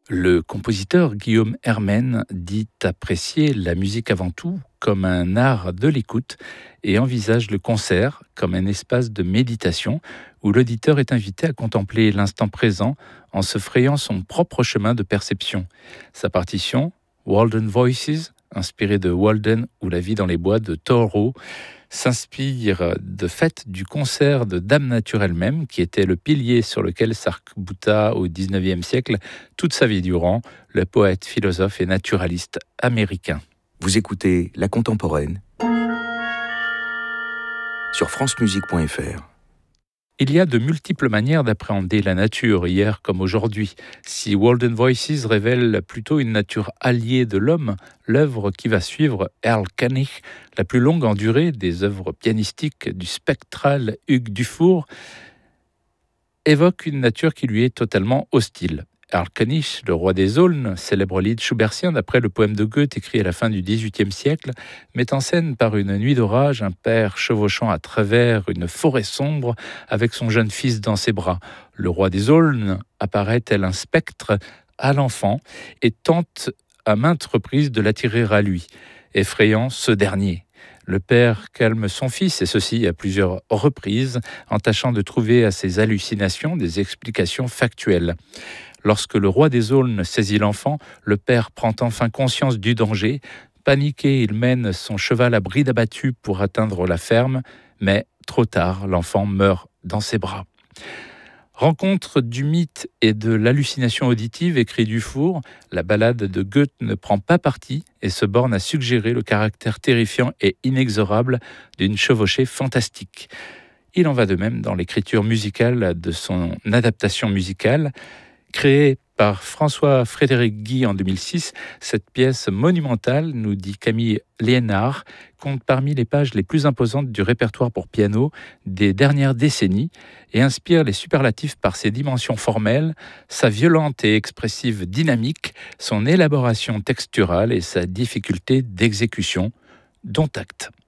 Le compositeur Guillaume Hermen dit apprécier la musique avant tout comme un art de l'écoute et envisage le concert comme un espace de méditation où l'auditeur est invité à contempler l'instant présent en se frayant son propre chemin de perception. Sa partition, Walden Voices, inspirée de Walden ou La vie dans les bois de Thoreau, s'inspire de fait du concert de Dame Nature elle-même, qui était le pilier sur lequel s'arc-bouta au XIXe siècle toute sa vie durant, le poète, philosophe et naturaliste américain. Vous écoutez La Contemporaine sur francemusique.fr. Il y a de multiples manières d'appréhender la nature, hier comme aujourd'hui. Si Walden Voices révèle plutôt une nature alliée de l'homme, l'œuvre qui va suivre, Earl Canning, la plus longue en durée des œuvres pianistiques du spectral Hugues Dufour, évoque une nature qui lui est totalement hostile. Earl Canning, le roi des aulnes, célèbre lied schubertien d'après le poème de Goethe écrit à la fin du XVIIIe siècle, met en scène par une nuit d'orage un père chevauchant à travers une forêt sombre avec son jeune fils dans ses bras. Le roi des aulnes apparaît tel un spectre à l'enfant et tente à maintes reprises de l'attirer à lui, effrayant ce dernier. Le père calme son fils, et ceci à plusieurs reprises, en tâchant de trouver à ses hallucinations des explications factuelles. Lorsque le roi des aulnes saisit l'enfant, le père prend enfin conscience du danger. Paniqué, il mène son cheval à bride abattue pour atteindre la ferme, mais trop tard, l'enfant meurt dans ses bras. Rencontre du mythe et de l'hallucination auditive, écrit Dufour, la ballade de Goethe ne prend pas parti et se borne à suggérer le caractère terrifiant et inexorable d'une chevauchée fantastique. Il en va de même dans l'écriture musicale de son adaptation musicale. Créée par François-Frédéric Guy en 2006, cette pièce monumentale, nous dit Camille Liénard, compte parmi les pages les plus imposantes du répertoire pour piano des dernières décennies et inspire les superlatifs par ses dimensions formelles, sa violente et expressive dynamique, son élaboration texturale et sa difficulté d'exécution, dont acte.